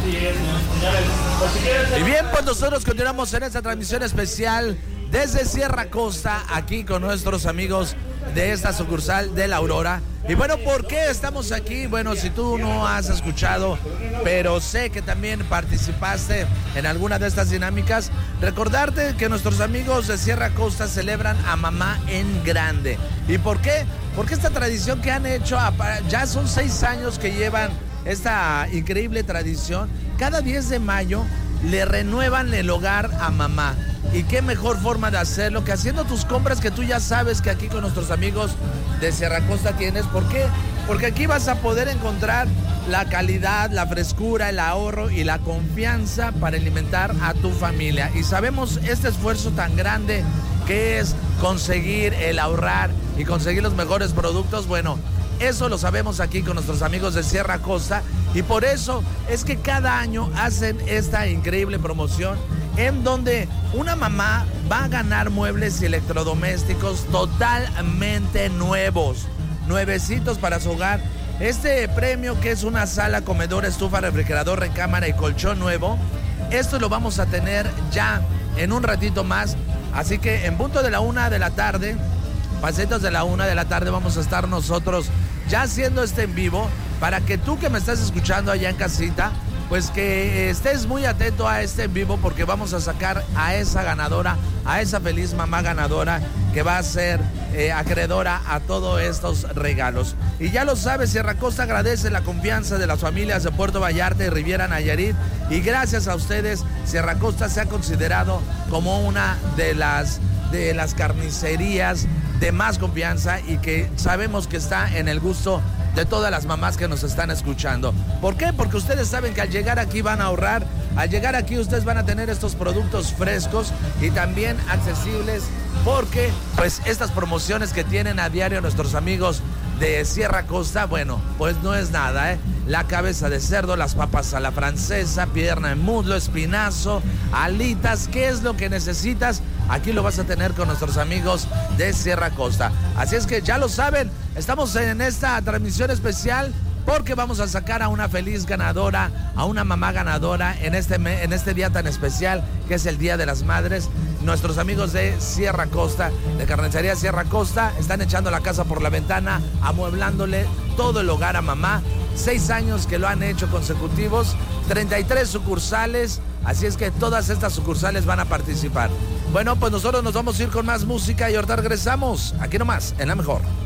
Y bien, pues nosotros continuamos en esta transmisión especial desde Sierra Costa, aquí con nuestros amigos de esta sucursal de La Aurora. Y bueno, ¿por qué estamos aquí? Bueno, si tú no has escuchado, pero sé que también participaste en alguna de estas dinámicas, recordarte que nuestros amigos de Sierra Costa celebran a mamá en grande. ¿Y por qué? Porque esta tradición que han hecho, ya son 6 años que llevan esta increíble tradición. Cada 10 de mayo le renuevan el hogar a mamá. Y qué mejor forma de hacerlo que haciendo tus compras, que tú ya sabes que aquí con nuestros amigos de Sierra Costa tienes. ¿Por qué? Porque aquí vas a poder encontrar la calidad, la frescura, el ahorro y la confianza para alimentar a tu familia. Y sabemos este esfuerzo tan grande que es conseguir el ahorrar y conseguir los mejores productos. Bueno, eso lo sabemos aquí con nuestros amigos de Sierra Costa, y por eso es que cada año hacen esta increíble promoción en donde una mamá va a ganar muebles y electrodomésticos totalmente nuevos, nuevecitos para su hogar. Este premio, que es una sala, comedor, estufa, refrigerador, recámara y colchón nuevo, esto lo vamos a tener ya en un ratito más. Así que en punto de la 1 de la tarde, pasitos de la 1 de la tarde, vamos a estar nosotros ya haciendo este en vivo, para que tú que me estás escuchando allá en casita, pues que estés muy atento a este en vivo, porque vamos a sacar a esa ganadora, a esa feliz mamá ganadora que va a ser acreedora a todos estos regalos. Y ya lo sabes, Sierra Costa agradece la confianza de las familias de Puerto Vallarta y Riviera Nayarit, y gracias a ustedes Sierra Costa se ha considerado como una de las carnicerías de más confianza, y que sabemos que está en el gusto de todas las mamás que nos están escuchando. ¿Por qué? Porque ustedes saben que al llegar aquí van a ahorrar, al llegar aquí ustedes van a tener estos productos frescos y también accesibles, porque pues estas promociones que tienen a diario nuestros amigos de Sierra Costa, bueno, pues no es nada, ¿eh? La cabeza de cerdo, las papas a la francesa, pierna de muslo, espinazo, alitas, ¿qué es lo que necesitas? Aquí lo vas a tener con nuestros amigos de Sierra Costa. Así es que ya lo saben, estamos en esta transmisión especial porque vamos a sacar a una feliz ganadora, a una mamá ganadora en este día tan especial que es el Día de las Madres. Nuestros amigos de Sierra Costa, de Carnicería Sierra Costa, están echando la casa por la ventana, amueblándole todo el hogar a mamá. 6 años que lo han hecho consecutivos, 33 sucursales, así es que todas estas sucursales van a participar. Bueno, pues nosotros nos vamos a ir con más música y ahorita regresamos, aquí nomás, en La Mejor.